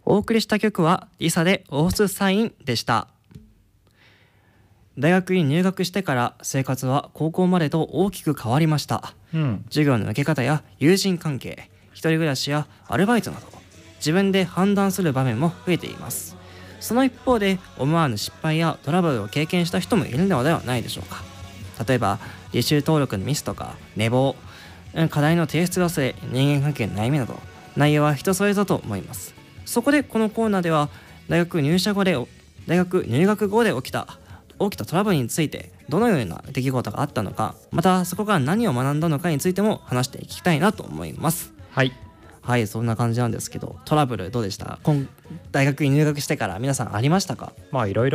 お送りした曲はリサでオースサインでした。大学に入学してから生活は高校までと大きく変わりました。授業の受け方や友人関係、一人暮らしやアルバイトなど自分で判断する場面も増えています。その一方で思わぬ失敗やトラブルを経験した人もいるのではないでしょうか。例えば履修登録のミスとか寝坊、課題の提出忘れ、人間関係の悩みなど内容は人それぞれと思います。そこでこのコーナーでは大学入学後で起きたトラブルについてどのような出来事があったのか、またそこから何を学んだのかについても話していきたいなと思います。はい、そんな感じなんですけど、トラブルどうでした？大学に入学してから皆さんありましたか？ いろいろ